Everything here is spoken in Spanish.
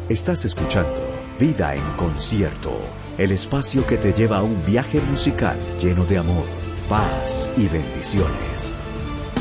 Estás escuchando Vida en Concierto, el espacio que te lleva a un viaje musical lleno de amor, paz y bendiciones.